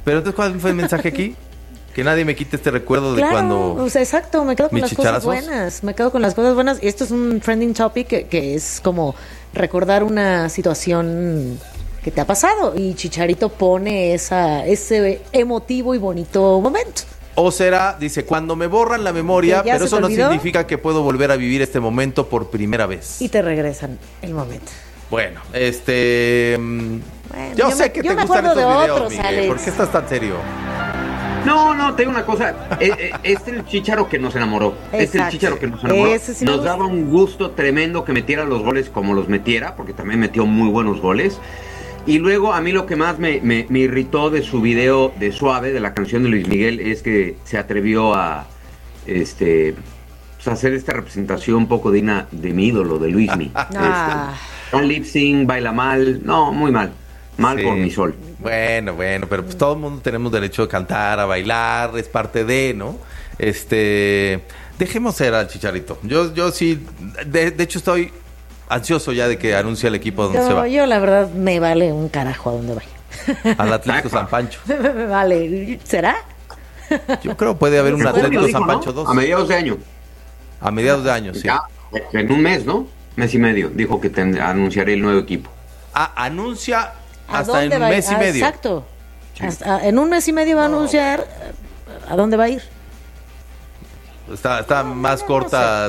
Pero entonces, ¿cuál fue el mensaje aquí? Que nadie me quite este recuerdo de claro, cuando... O sea, exacto, me quedo con mis las chicharazos. cosas buenas. Me quedo con las cosas buenas. Y esto es un trending topic que es como recordar una situación que te ha pasado. Y Chicharito pone ese emotivo y bonito momento. O será, dice, cuando me borran la memoria, ¿Que ya pero se eso te no olvidó? significa que puedo volver a vivir este momento por primera vez. Y te regresan el momento. Bueno, Bueno, yo sé que yo te me gustan acuerdo estos de videos, otros, Miguel. Alex. ¿Por qué estás tan serio? No, te digo una cosa. Es el Chícharo que nos enamoró. Es el Exacto. Chícharo que nos enamoró. Ese sí me Nos gusta. daba un gusto tremendo que metiera los goles como los metiera, porque también metió muy buenos goles. Y luego a mí lo que más me irritó de su video de Suave, de la canción de Luis Miguel, es que se atrevió a pues, hacer esta representación un poco digna de mi ídolo, de Luismi. Un lip sync, baila mal. No, muy mal. Mal Sí. por mi sol. Bueno, pero pues todo el mundo tenemos derecho a cantar, a bailar, es parte de, ¿no? Dejemos ser al Chicharito. Yo sí, de hecho estoy ansioso ya de que anuncie el equipo donde se va. Yo la verdad me vale un carajo a donde vaya. Al Atlético San Pancho. Me vale. ¿Será? Yo creo que puede haber un Lo Atlético dijo, San ¿no? Pancho 2. A mediados de año. A mediados de año, sí. Ya, en un mes, ¿no? Mes y medio. Dijo que anunciaría el nuevo equipo. Anuncia ¿A hasta en dónde un va a ir? mes y medio. Exacto. En un mes y medio va a anunciar a dónde va a ir. Está más corta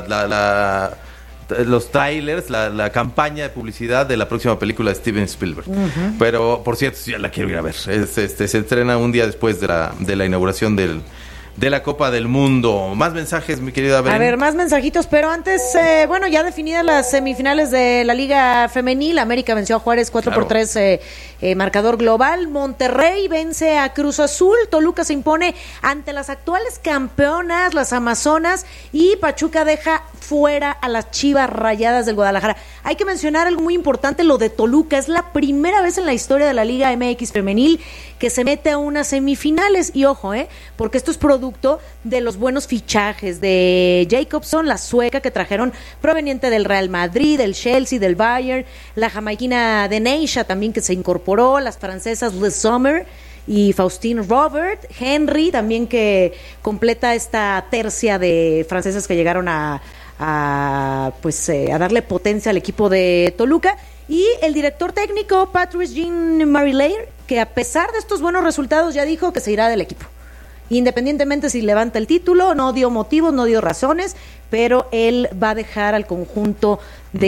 los trailers, la campaña de publicidad de la próxima película de Steven Spielberg. Pero, por cierto, ya la quiero ir a ver. Se estrena un día después de la inauguración de la Copa del Mundo. Más mensajes, mi querida Belén. A ver, más mensajitos, pero antes, ya definidas las semifinales de la Liga Femenil, América venció a Juárez 4-3, marcador global. Monterrey vence a Cruz Azul, Toluca se impone ante las actuales campeonas, las Amazonas, y Pachuca deja fuera a las Chivas Rayadas del Guadalajara. Hay que mencionar algo muy importante, lo de Toluca. Es la primera vez en la historia de la Liga MX Femenil que se mete a unas semifinales. Y ojo, porque esto es producto de los buenos fichajes de Jacobson, la sueca que trajeron proveniente del Real Madrid, del Chelsea, del Bayern, la jamaiquina de Neisha también que se incorporó, las francesas Liz Sommer y Faustine Robert, Henry también que completa esta tercia de francesas que llegaron a darle potencia al equipo de Toluca, y el director técnico Patrice Jean Marilaire, que a pesar de estos buenos resultados ya dijo que se irá del equipo. Independientemente si levanta el título, no dio motivos, no dio razones, pero él va a dejar al conjunto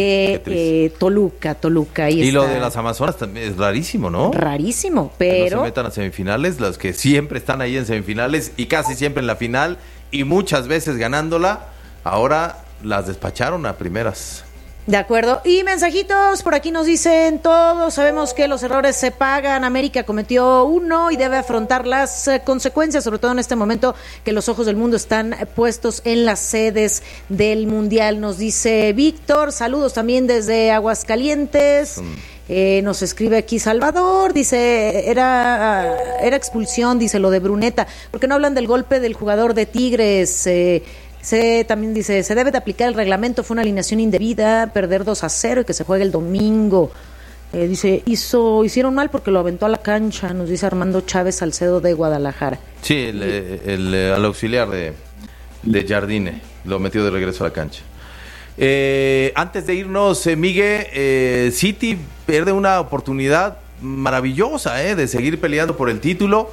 de Toluca. Y lo de las Amazonas también es rarísimo, ¿no? Rarísimo, Que no pero se metan a semifinales, las que siempre están ahí en semifinales y casi siempre en la final y muchas veces ganándola, ahora las despacharon a primeras. de acuerdo. Y mensajitos, por aquí nos dicen: todos sabemos que los errores se pagan, América cometió uno y debe afrontar las consecuencias, sobre todo en este momento que los ojos del mundo están puestos en las sedes del Mundial, nos dice Víctor. Saludos también desde Aguascalientes. Nos escribe aquí Salvador, dice, era expulsión, dice lo de Bruneta. ¿Por qué no hablan del golpe del jugador de Tigres? También dice, se debe de aplicar el reglamento, fue una alineación indebida, perder 2-0 y que se juegue el domingo. Dice, hicieron mal porque lo aventó a la cancha, nos dice Armando Chávez Salcedo de Guadalajara. Sí, el auxiliar de Jardine lo metió de regreso a la cancha. Antes de irnos, Miguel, City pierde una oportunidad maravillosa de seguir peleando por el título.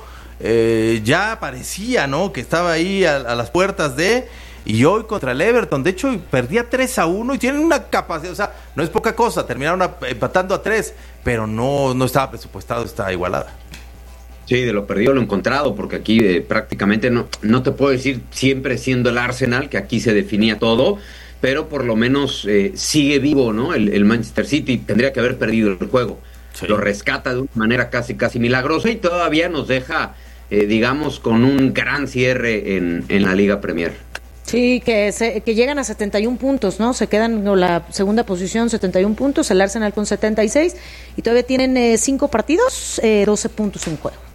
Ya parecía, ¿no?, que estaba ahí a las puertas y hoy contra el Everton, de hecho perdía 3-1 y tienen una capacidad, o sea, no es poca cosa, terminaron empatando a 3, pero no estaba presupuestado, está igualada. Sí, de lo perdido lo encontrado, porque aquí prácticamente no te puedo decir siempre siendo el Arsenal, que aquí se definía todo, pero por lo menos sigue vivo, ¿no? El Manchester City tendría que haber perdido el juego. Sí. Lo rescata de una manera casi milagrosa y todavía nos deja, digamos, con un gran cierre en la Liga Premier. Sí, que llegan a 71 puntos, ¿no? Se quedan en la segunda posición, 71 puntos, el Arsenal con 76, y todavía tienen 5 partidos, 12 puntos en juego.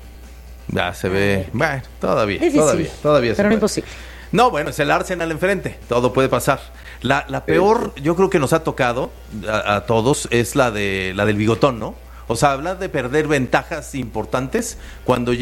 Ya se ve, bueno, todavía pero no imposible. No, bueno, es el Arsenal enfrente, todo puede pasar. La peor, yo creo que nos ha tocado a todos, es la del bigotón, ¿no? O sea, hablar de perder ventajas importantes cuando